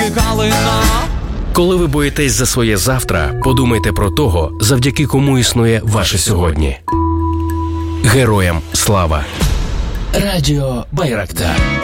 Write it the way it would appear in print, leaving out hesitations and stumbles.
Галина. Коли ви боїтесь за своє завтра, подумайте про того, завдяки кому існує ваше сьогодні. Героям слава. Радіо Байрактар.